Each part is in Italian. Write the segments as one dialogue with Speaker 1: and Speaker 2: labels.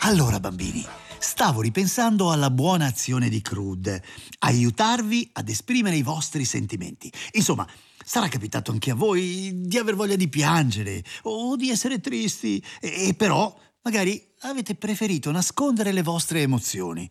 Speaker 1: Allora, bambini, stavo ripensando alla buona azione di Crud, aiutarvi ad esprimere i vostri sentimenti. Insomma, sarà capitato anche a voi di aver voglia di piangere o di essere tristi, e però magari avete preferito nascondere le vostre emozioni.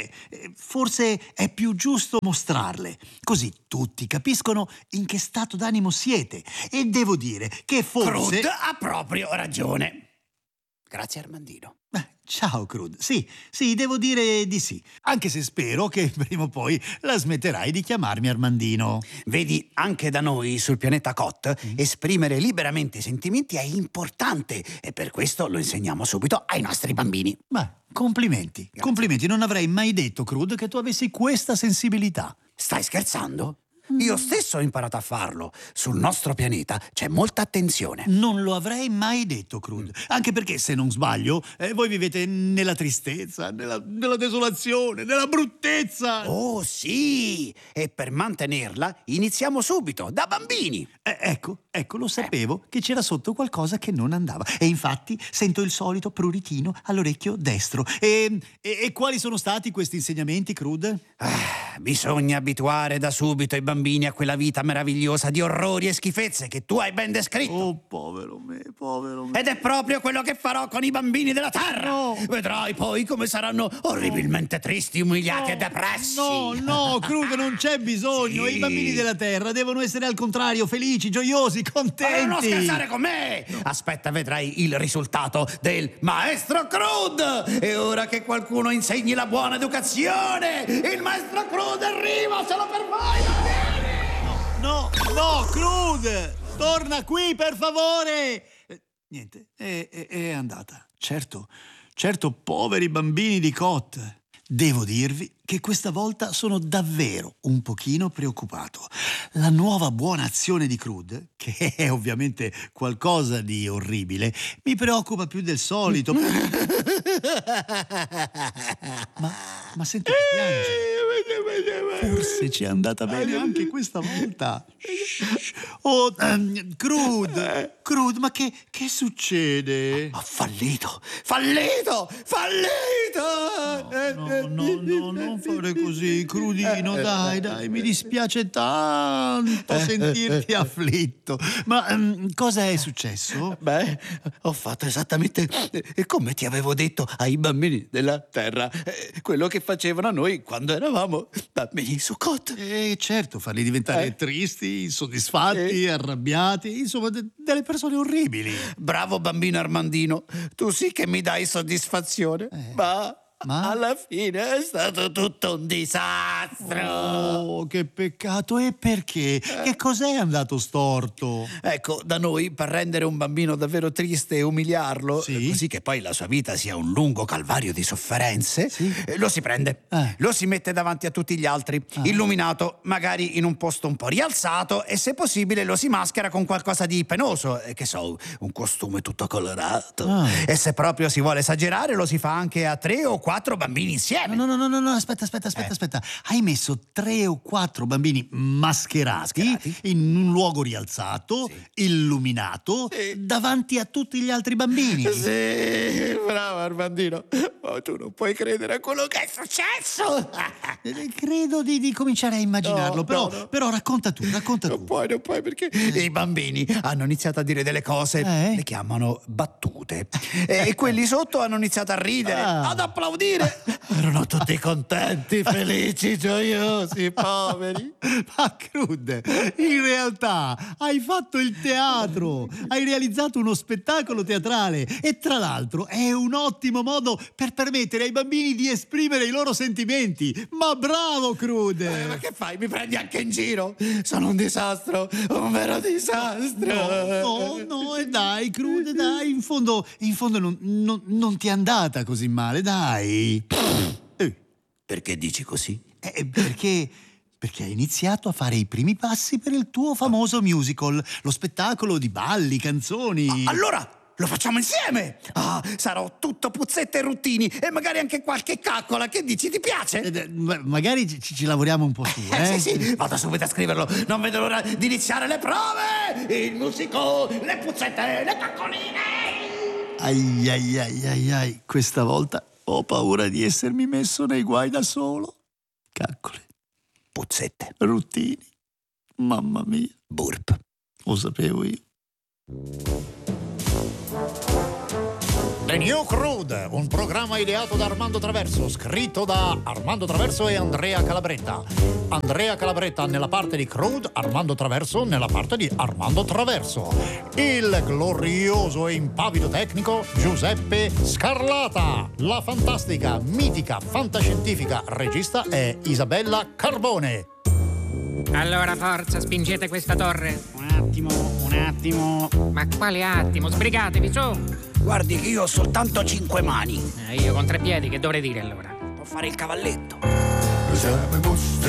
Speaker 1: Forse è più giusto mostrarle, così tutti capiscono in che stato d'animo siete. E devo dire che forse...
Speaker 2: Crud ha proprio ragione. Grazie, Armandino.
Speaker 1: Ciao, Crud. Sì, devo dire di sì. Anche se spero che prima o poi la smetterai di chiamarmi Armandino.
Speaker 2: Vedi, anche da noi sul pianeta Kot esprimere liberamente i sentimenti è importante e per questo lo insegniamo subito ai nostri bambini.
Speaker 1: Complimenti.
Speaker 2: Grazie.
Speaker 1: Complimenti. Non avrei mai detto, Crud, che tu avessi questa sensibilità.
Speaker 2: Stai scherzando? Io stesso ho imparato a farlo. Sul nostro pianeta c'è molta attenzione.
Speaker 1: Non lo avrei mai detto, Crud. Anche perché, se non sbaglio, voi vivete nella tristezza, nella desolazione, nella bruttezza.
Speaker 2: Oh sì! E per mantenerla iniziamo subito, da bambini.
Speaker 1: Ecco, lo sapevo che c'era sotto qualcosa che non andava. E infatti sento il solito pruritino all'orecchio destro. E quali sono stati questi insegnamenti, Crud?
Speaker 2: Bisogna abituare da subito i bambini a quella vita meravigliosa di orrori e schifezze che tu hai ben descritto.
Speaker 1: Oh, povero me.
Speaker 2: Ed è proprio quello che farò con i bambini della Terra.
Speaker 1: No.
Speaker 2: Vedrai poi come saranno orribilmente tristi, umiliati e depressi.
Speaker 1: No, Crud, non c'è bisogno.
Speaker 2: Sì.
Speaker 1: I bambini della Terra devono essere al contrario felici, gioiosi, contenti.
Speaker 2: Ma non scherzare con me! No. Aspetta, vedrai il risultato del maestro Crud. E ora che qualcuno insegni la buona educazione, il maestro Crud arriva solo per voi, bambini!
Speaker 1: No, Crud! Torna qui, per favore! Niente, è andata. Certo, poveri bambini di Kot. Devo dirvi che questa volta sono davvero un pochino preoccupato. La nuova buona azione di Crud, che è ovviamente qualcosa di orribile, mi preoccupa più del solito. Ma sento che piange. Forse ci è andata bene anche questa volta. Oh, Crud, ma che succede?
Speaker 2: Ho fallito!
Speaker 1: No, non fare così, Crudino, dai, mi dispiace tanto sentirti afflitto. Ma cosa è successo?
Speaker 2: Ho fatto esattamente come ti avevo detto ai bambini della Terra, quello che facevano a noi quando eravamo bambini su Kot.
Speaker 1: Certo, farli diventare tristi, insoddisfatti, arrabbiati, insomma, delle persone orribili.
Speaker 2: Bravo bambino Armandino, tu sì che mi dai soddisfazione, ma alla fine è stato tutto un disastro.
Speaker 1: Oh, che peccato. E perché? Che cos'è andato storto?
Speaker 2: Ecco, da noi, per rendere un bambino davvero triste e umiliarlo, così che poi la sua vita sia un lungo calvario di sofferenze, lo si prende, lo si mette davanti a tutti gli altri, illuminato, magari in un posto un po' rialzato, e se possibile lo si maschera con qualcosa di penoso, che so, un costume tutto colorato. E se proprio si vuole esagerare, lo si fa anche a 3 o 4 bambini insieme.
Speaker 1: No, aspetta. Hai messo 3 o 4 bambini mascherati in un luogo rialzato, illuminato, davanti a tutti gli altri bambini.
Speaker 2: Sì, bravo Armandino. Ma tu non puoi credere a quello che è successo.
Speaker 1: Credo di cominciare a immaginarlo, però racconta tu.
Speaker 2: Non puoi perché i bambini hanno iniziato a dire delle cose, le chiamano battute, e quelli sotto hanno iniziato a ridere, ad applaudire. Erano tutti contenti, felici, gioiosi, poveri.
Speaker 1: Ma Crud, in realtà hai fatto il teatro, hai realizzato uno spettacolo teatrale, e tra l'altro è un ottimo modo per permettere ai bambini di esprimere i loro sentimenti. Ma bravo, Crud!
Speaker 2: Ma che fai? Mi prendi anche in giro? Sono un disastro, un vero disastro.
Speaker 1: No, e dai, Crud, dai, in fondo non ti è andata così male, dai.
Speaker 2: Perché dici così?
Speaker 1: Perché hai iniziato a fare i primi passi per il tuo famoso musical, lo spettacolo di balli, canzoni.
Speaker 2: Allora lo facciamo insieme! Sarò tutto puzzette e ruttini, e magari anche qualche caccola. Che dici, ti piace?
Speaker 1: Magari ci lavoriamo un po' su,
Speaker 2: Sì, vado subito a scriverlo. Non vedo l'ora di iniziare le prove! Il musical, le puzzette, le caccoline!
Speaker 1: Ai ai ai ai ai, questa volta ho paura di essermi messo nei guai da solo. Caccole.
Speaker 2: Puzzette.
Speaker 1: Ruttini. Mamma mia.
Speaker 2: Burp.
Speaker 1: Lo sapevo io.
Speaker 3: The New Crude, un programma ideato da Armando Traverso, scritto da Armando Traverso e Andrea Calabretta. Andrea Calabretta nella parte di Crude, Armando Traverso nella parte di Armando Traverso. Il glorioso e impavido tecnico Giuseppe Scarlata. La fantastica, mitica, fantascientifica regista è Isabella Carbone.
Speaker 4: Allora, forza, spingete questa torre.
Speaker 2: Un attimo.
Speaker 4: Ma quale attimo? Sbrigatevi, su!
Speaker 2: Guardi che io ho soltanto 5 mani.
Speaker 4: Io con 3 piedi, che dovrei dire allora?
Speaker 2: Può fare il cavalletto.